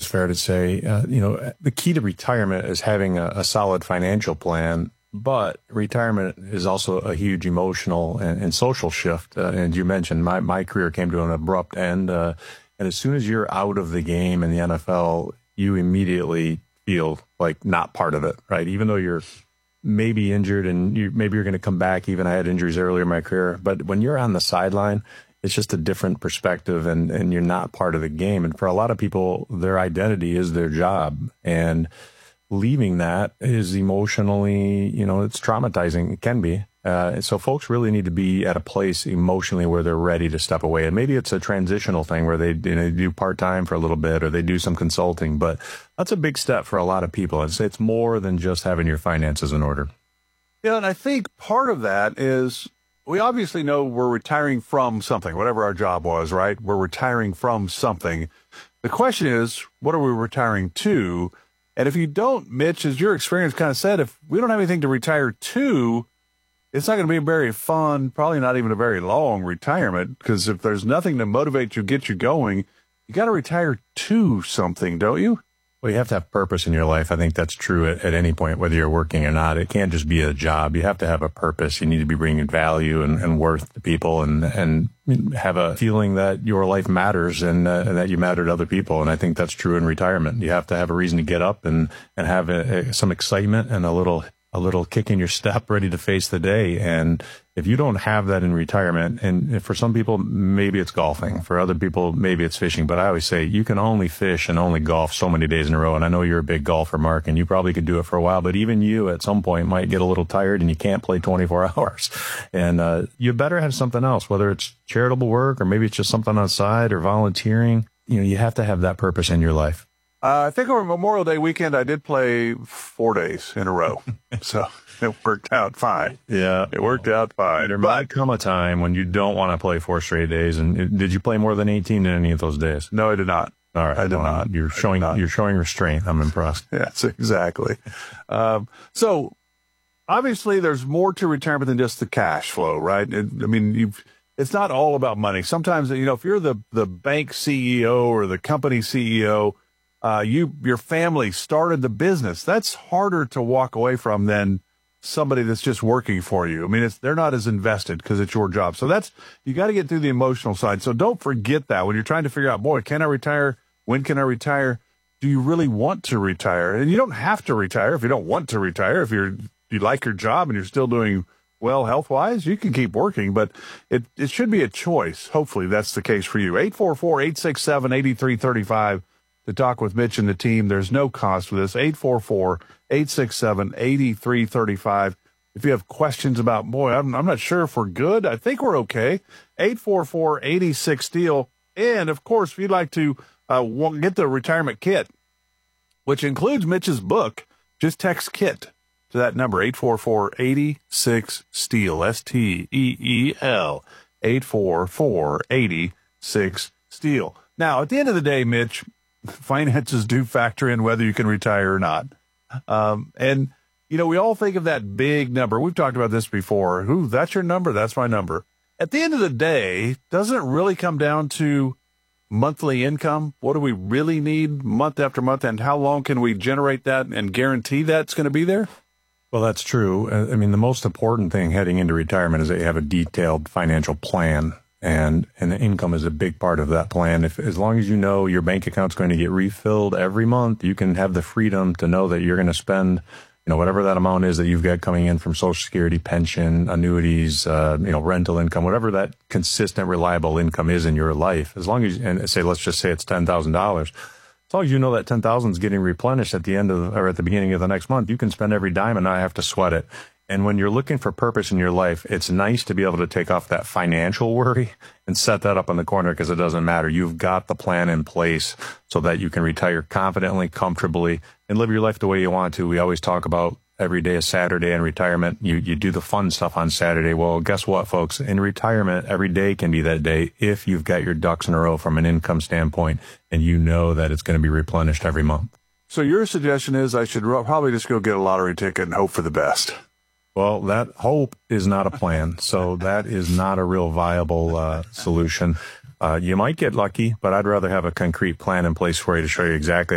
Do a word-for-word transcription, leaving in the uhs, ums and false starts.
fair to say. Uh, you know, the key to retirement is having a, a solid financial plan, but retirement is also a huge emotional and, and social shift. Uh, and you mentioned my, my career came to an abrupt end. Uh, and as soon as you're out of the game in the N F L, you immediately feel like not part of it, right? Even though you're maybe injured and you, maybe you're going to come back. Even I had injuries earlier in my career. But when you're on the sideline, it's just a different perspective, and, and you're not part of the game. And for a lot of people, their identity is their job. And leaving that is emotionally, you know, it's traumatizing. It can be. Uh, and so folks really need to be at a place emotionally where they're ready to step away. And maybe it's a transitional thing where they, you know, do part-time for a little bit or they do some consulting. But that's a big step for a lot of people. It's, it's more than just having your finances in order. Yeah, and I think part of that is, we obviously know we're retiring from something, whatever our job was, right? We're retiring from something. The question is, what are we retiring to? And if you don't, Mitch, as your experience kind of said, if we don't have anything to retire to, it's not going to be a very fun, probably not even a very long retirement, because if there's nothing to motivate you, get you going, you got to retire to something, don't you? Well, you have to have purpose in your life. I think that's true at, at any point, whether you're working or not. It can't just be a job. You have to have a purpose. You need to be bringing value and, and worth to people, and, and have a feeling that your life matters and, uh, and that you matter to other people. And I think that's true in retirement. You have to have a reason to get up and, and have a, a, some excitement and a little a little kick in your step, ready to face the day. And if you don't have that in retirement, and for some people, maybe it's golfing. For other people, maybe it's fishing. But I always say you can only fish and only golf so many days in a row. And I know you're a big golfer, Mark, and you probably could do it for a while. But even you at some point might get a little tired and you can't play twenty-four hours. And uh, you better have something else, whether it's charitable work or maybe it's just something on the side or volunteering. You know, you have to have that purpose in your life. Uh, I think over Memorial Day weekend, I did play four days in a row. So it worked out fine. Yeah. It worked out fine. There might come a time when you don't want to play four straight days. And did you play more than eighteen in any of those days? No, I did not. All right. I did well, not. You're showing, you're showing restraint. I'm impressed. Yes, exactly. Um, so obviously there's more to retirement than just the cash flow, right? It, I mean, you've, it's not all about money. Sometimes, you know, if you're the, the bank C E O or the company C E O, Uh, you, your family started the business. That's harder to walk away from than somebody that's just working for you. I mean, it's, they're not as invested because it's your job. So that's, you got to get through the emotional side. So don't forget that when you're trying to figure out, boy, can I retire? When can I retire? Do you really want to retire? And you don't have to retire if you don't want to retire. If you're, you like your job and you're still doing well health wise, you can keep working, but it, it should be a choice. Hopefully that's the case for you. eight four four, eight six seven, eight three three five. To talk with Mitch and the team. There's no cost for this. eight four four, eight six seven, eight three three five. If you have questions about, boy, I'm, I'm not sure if we're good. I think we're okay. eight four four, eight six, STEEL. And, of course, if you'd like to uh, get the retirement kit, which includes Mitch's book, just text KIT to that number, eight four four, eight six, STEEL, S T E E L, eight four four, eight six, STEEL. Now, at the end of the day, Mitch, finances do factor in whether you can retire or not. Um, and, you know, we all think of that big number. We've talked about this before. Ooh, that's your number. That's my number. At the end of the day, doesn't it really come down to monthly income? What do we really need month after month? And how long can we generate that and guarantee that's going to be there? Well, that's true. I mean, the most important thing heading into retirement is that you have a detailed financial plan. And, and the income is a big part of that plan. If, as long as you know your bank account's going to get refilled every month, you can have the freedom to know that you're going to spend, you know, whatever that amount is that you've got coming in from Social Security, pension, annuities, uh, you know, rental income, whatever that consistent, reliable income is in your life. As long as, and say, let's just say it's ten thousand dollars. As long as you know that ten thousand is getting replenished at the end of, or at the beginning of the next month, you can spend every dime and not have to sweat it. And when you're looking for purpose in your life, it's nice to be able to take off that financial worry and set that up in the corner because it doesn't matter. You've got the plan in place so that you can retire confidently, comfortably, and live your life the way you want to. We always talk about every day is Saturday in retirement. You, you do the fun stuff on Saturday. Well, guess what, folks? In retirement, every day can be that day if you've got your ducks in a row from an income standpoint and you know that it's going to be replenished every month. So your suggestion is I should probably just go get a lottery ticket and hope for the best. Well, that hope is not a plan, so that is not a real viable uh, solution. Uh, you might get lucky, but I'd rather have a concrete plan in place for you to show you exactly